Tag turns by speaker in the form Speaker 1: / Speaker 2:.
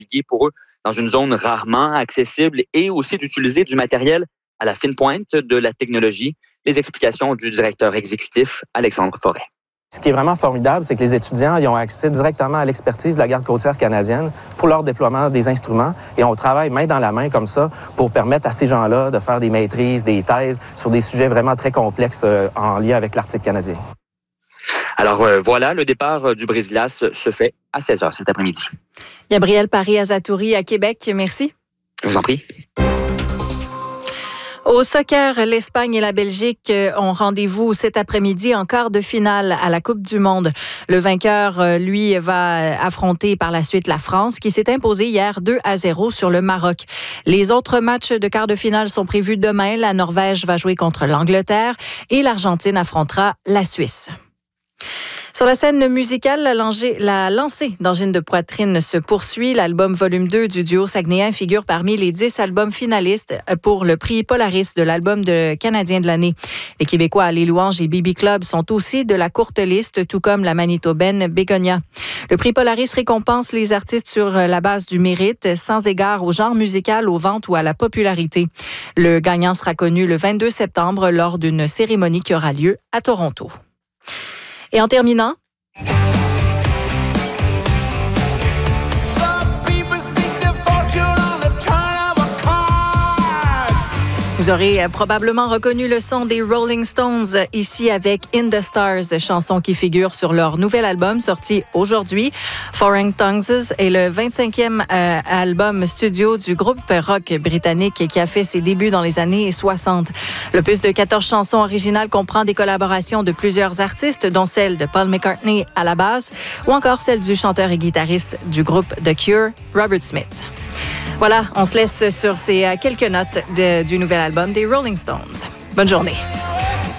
Speaker 1: naviguer pour eux dans une zone rarement accessible et aussi d'utiliser du matériel à la fine pointe de la technologie. Les explications du directeur exécutif, Alexandre Forêt.
Speaker 2: Ce qui est vraiment formidable, c'est que les étudiants ils ont accès directement à l'expertise de la Garde côtière canadienne pour leur déploiement des instruments. Et on travaille main dans la main comme ça pour permettre à ces gens-là de faire des maîtrises, des thèses sur des sujets vraiment très complexes en lien avec l'Arctique canadien.
Speaker 1: Alors voilà, le départ du brise-glace se fait à 16h cet après-midi.
Speaker 3: Gabriel Paris-Azatouri à Québec, merci.
Speaker 1: Je vous en prie.
Speaker 3: Au soccer, l'Espagne et la Belgique ont rendez-vous cet après-midi en quart de finale à la Coupe du Monde. Le vainqueur, lui, va affronter par la suite la France, qui s'est imposée hier 2-0 sur le Maroc. Les autres matchs de quart de finale sont prévus demain. La Norvège va jouer contre l'Angleterre et l'Argentine affrontera la Suisse. Sur la scène musicale, la lancée d'Angine de poitrine se poursuit. L'album volume 2 du duo saguenéen figure parmi les 10 albums finalistes pour le prix Polaris de l'album canadien de l'année. Les Québécois Les Louanges et BB Club sont aussi de la courte liste, tout comme la Manitobaine Bégonia. Le prix Polaris récompense les artistes sur la base du mérite, sans égard au genre musical, aux ventes ou à la popularité. Le gagnant sera connu le 22 septembre lors d'une cérémonie qui aura lieu à Toronto. Et en terminant, vous aurez probablement reconnu le son des Rolling Stones ici avec In the Stars, chanson qui figure sur leur nouvel album sorti aujourd'hui. Foreign Tongues est le 25e album studio du groupe rock britannique qui a fait ses débuts dans les années 60. L'opus de 14 chansons originales comprend des collaborations de plusieurs artistes, dont celle de Paul McCartney à la basse ou encore celle du chanteur et guitariste du groupe The Cure, Robert Smith. Voilà, on se laisse sur ces quelques notes du nouvel album des Rolling Stones. Bonne journée.